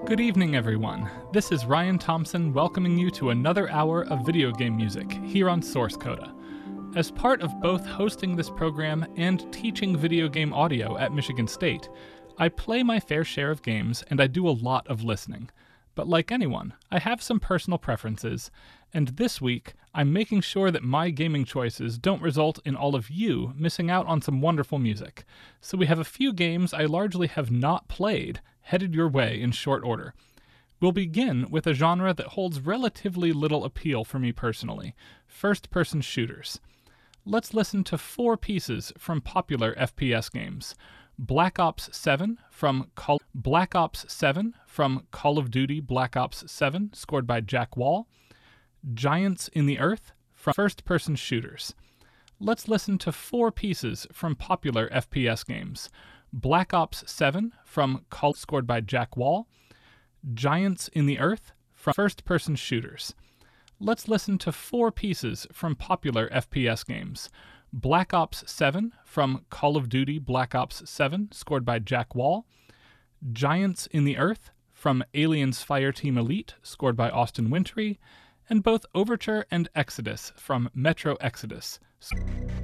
Good evening, everyone. This is Ryan Thompson welcoming you to another hour of video game music here on Source Coda. As part of both hosting this program and teaching video game audio at Michigan State, I play my fair share of games and I do a lot of listening. But like anyone, I have some personal preferences, and this week I'm making sure that my gaming choices don't result in all of you missing out on some wonderful music. So we have a few games I largely have not played headed your way in short order. We'll begin with a genre that holds relatively little appeal for me personally, first-person shooters. Let's listen to 4 pieces from popular FPS games. Black Ops 7 from Call of Duty Black Ops 7, scored by Jack Wall. Giants in the Earth from first-person shooters. Let's listen to 4 pieces from popular FPS games. Black Ops 7 from scored by Jack Wall. Giants in the Earth from first-person shooters. Let's listen to 4 pieces from popular FPS games. Black Ops 7 from Call of Duty Black Ops 7, scored by Jack Wall. Giants in the Earth from Aliens Fireteam Elite, scored by Austin Wintory. And both Overture and Exodus from Metro Exodus.